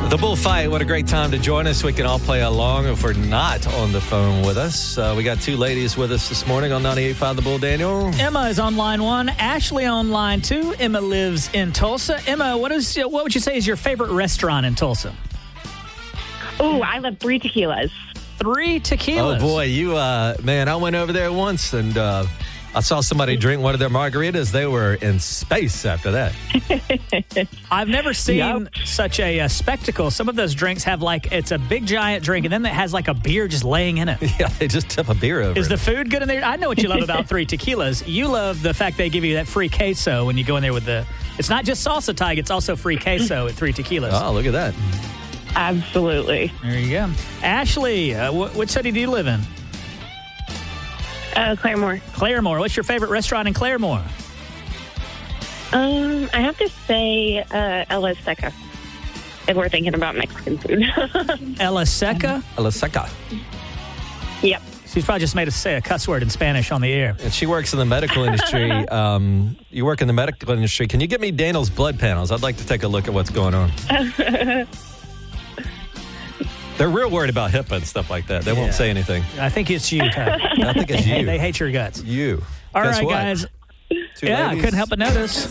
The bullfight, what a great time to join us. We can all play along if we're not on the phone with us. We got two ladies with us this morning on 98.5 The Bull, Daniel. Emma is on line 1, Ashley on line 2. Emma lives in Tulsa. Emma, what would you say is your favorite restaurant in Tulsa? Oh, I love 3 Tequilas. 3 Tequilas. Oh, boy, man, I went over there once and I saw somebody drink one of their margaritas. They were in space after that. I've never seen such a spectacle. Some of those drinks have it's a big giant drink, and then it has a beer just laying in it. Yeah, they just tip a beer over. Is the food good in there? I know what you love about 3 Tequilas. You love the fact they give you that free queso when you go in there with it's not just salsa tag, it's also free queso at 3 Tequilas. Oh, look at that. Absolutely. There you go. Ashley, which city do you live in? Claremore. Claremore. What's your favorite restaurant in Claremore? I have to say El Azteca, if we're thinking about Mexican food. El Azteca? El Azteca. Yep. She's probably just made us say a cuss word in Spanish on the air. And she works in the medical industry. You work in the medical industry. Can you get me Daniel's blood panels? I'd like to take a look at what's going on. They're real worried about HIPAA and stuff like that. They won't say anything. I think it's you, Ty. I think it's you. They hate your guts. You. All Guess right, what? guys. Two I ladies. couldn't help but notice.